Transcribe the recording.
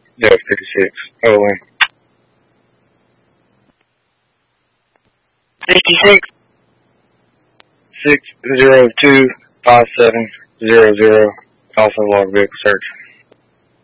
Yeah, 56. Oh, wait. 56. 6025700. Also log vehicle search.